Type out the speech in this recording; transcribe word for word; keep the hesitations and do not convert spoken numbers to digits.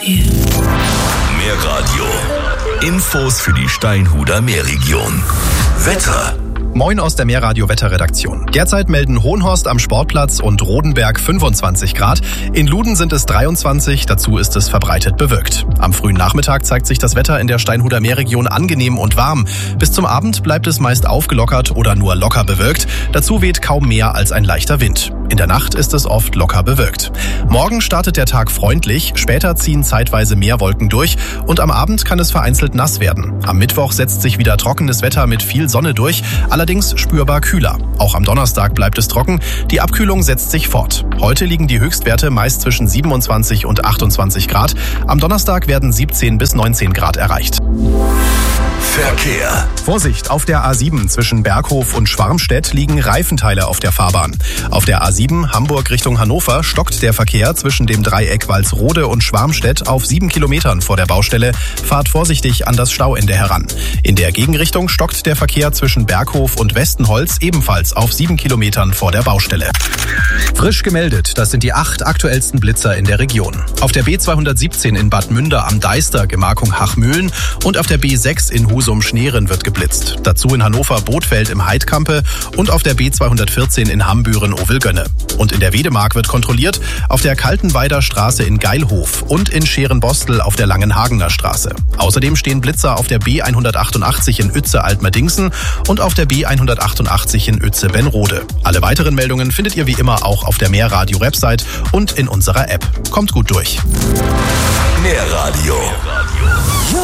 you. Mehr Radio. Infos für die Steinhuder Meerregion. Wetter. Moin aus der Meerradio-Wetterredaktion. Derzeit melden Hohenhorst am Sportplatz und Rodenberg fünfundzwanzig Grad. In Luden sind es dreiundzwanzig, dazu ist es verbreitet bewölkt. Am frühen Nachmittag zeigt sich das Wetter in der Steinhuder Meerregion angenehm und warm. Bis zum Abend bleibt es meist aufgelockert oder nur locker bewölkt. Dazu weht kaum mehr als ein leichter Wind. In der Nacht ist es oft locker bewölkt. Morgen startet der Tag freundlich, später ziehen zeitweise mehr Wolken durch und am Abend kann es vereinzelt nass werden. Am Mittwoch setzt sich wieder trockenes Wetter mit viel Sonne durch, allerdings spürbar kühler. Auch am Donnerstag bleibt es trocken, die Abkühlung setzt sich fort. Heute liegen die Höchstwerte meist zwischen siebenundzwanzig und achtundzwanzig Grad. Am Donnerstag werden siebzehn bis neunzehn Grad erreicht. Verkehr. Vorsicht, auf der A sieben zwischen Berghof und Schwarmstedt liegen Reifenteile auf der Fahrbahn. Auf der A sieben Hamburg Richtung Hannover stockt der Verkehr zwischen dem Dreieck Walsrode und Schwarmstedt auf sieben Kilometern vor der Baustelle. Fahrt vorsichtig an das Stauende heran. In der Gegenrichtung stockt der Verkehr zwischen Berghof und Westenholz ebenfalls auf sieben Kilometern vor der Baustelle. Frisch gemeldet, das sind die acht aktuellsten Blitzer in der Region. Auf der B zweihundertsiebzehn in Bad Münder am Deister, Gemarkung Hachmühlen, und auf der B sechs in Husum-Schneeren wird geblitzt. Dazu in Hannover Bothfeld im Heidkampe und auf der B zweihundertvierzehn in Hambüren-Ovelgönne. Und in der Wedemark wird kontrolliert auf der Kaltenweider Straße in Geilhof und in Scherenbostel auf der Langenhagener Straße. Außerdem stehen Blitzer auf der B hundertachtundachtzig in Uetze-Altmerdingsen und auf der B hundertachtundachtzig in Uetze-Benrode. Alle weiteren Meldungen findet ihr wie immer auch auf der Meerradio-Website und in unserer App. Kommt gut durch. Meerradio.